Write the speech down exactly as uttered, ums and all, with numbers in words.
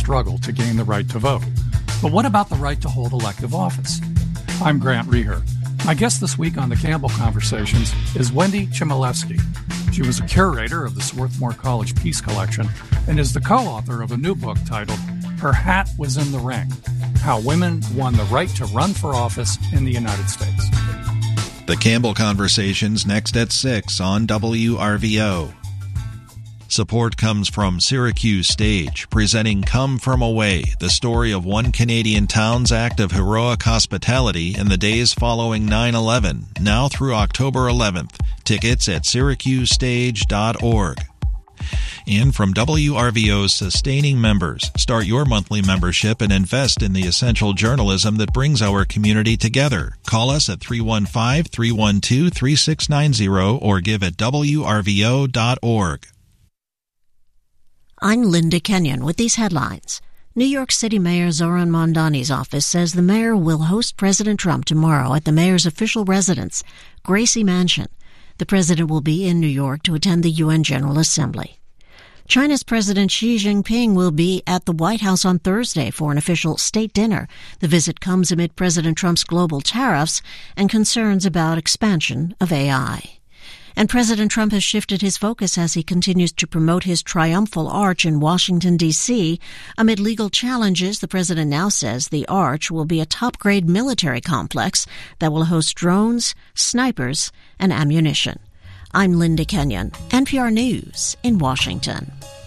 struggle to gain the right to vote. But what about the right to hold elective office? I'm Grant Reher. My guest this week on the Campbell Conversations is Wendy Chmielewski. She was a curator of the Swarthmore College Peace Collection and is the co-author of a new book titled Her Hat Was in the Ring: How Women Won the Right to Run for Office in the United States. The Campbell Conversations next at six on W R V O. Support comes from Syracuse Stage, presenting Come From Away, the story of one Canadian town's act of heroic hospitality in the days following nine eleven, now through October eleventh. Tickets at syracuse stage dot org. And from W R V O's sustaining members, start your monthly membership and invest in the essential journalism that brings our community together. Call us at three one five, three one two, three six nine zero or give at w r v o dot org. I'm Linda Kenyon with these headlines. New York City Mayor Zohran Mamdani's office says the mayor will host President Trump tomorrow at the mayor's official residence, Gracie Mansion. The president will be in New York to attend the U N General Assembly. China's President Xi Jinping will be at the White House on Thursday for an official state dinner. The visit comes amid President Trump's global tariffs and concerns about expansion of A I. And President Trump has shifted his focus as he continues to promote his triumphal arch in Washington, D C Amid legal challenges, the president now says the arch will be a top-grade military complex that will host drones, snipers, and ammunition. I'm Linda Kenyon, N P R News in Washington.